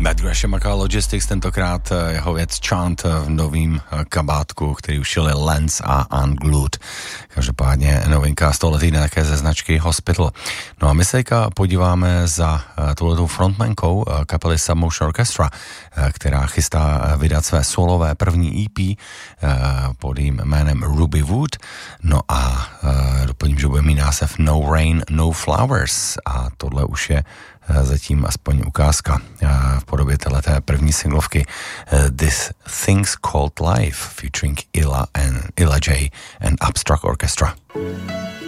Matt Gresham a Logistics, tentokrát jeho věc Chant v novým kabátku, který ušili Lens a Unglued. Každopádně novinka z tohoto týdne také ze značky Hospital. No a my se podíváme za touhletou frontmankou kapely Submotion Orchestra, která chystá vydat své solové první EP pod jejím jménem Ruby Wood. No a doplním, že bude mít název No Rain, No Flowers a tohle už je zatím aspoň ukázka v podobě téhleté první singlovky This Thing's Called Life featuring Illa J and Abstract Orchestra.